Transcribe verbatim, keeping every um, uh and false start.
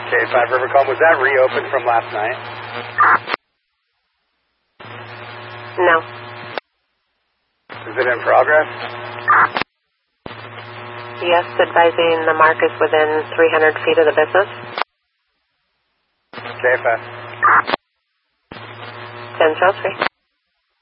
Okay, five River Calm, was that reopened from last night? No. Is it in progress? Yes, advising the mark is within three hundred feet of the business. Okay, five. ten oh three.